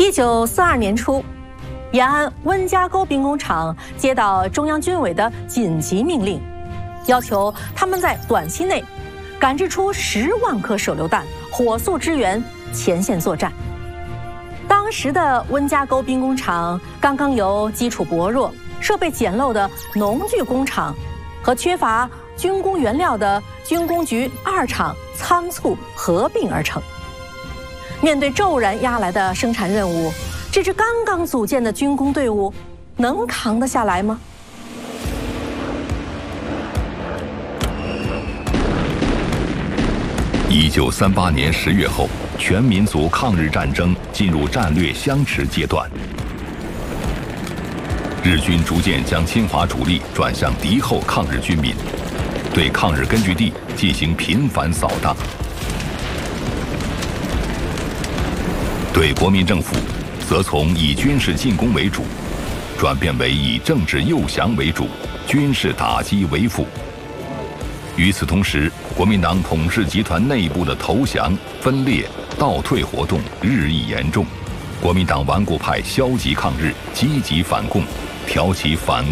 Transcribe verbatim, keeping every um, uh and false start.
一九四二年初，延安温家沟兵工厂接到中央军委的紧急命令，要求他们在短期内赶制出十万颗手榴弹，火速支援前线作战。当时的温家沟兵工厂刚刚由基础薄弱、设备简陋的农具工厂和缺乏军工原料的军工局二厂仓促合并而成。面对骤然压来的生产任务，这支刚刚组建的军工队伍能扛得下来吗？ 一九三八年十月后，全民族抗日战争进入战略相持阶段。日军逐渐将侵华主力转向敌后抗日军民，对抗日根据地进行频繁扫荡。对国民政府，则从以军事进攻为主，转变为以政治诱降为主，军事打击为辅。与此同时，国民党统治集团内部的投降、分裂、倒退活动日益严重，国民党顽固派消极抗日，积极反共，挑起反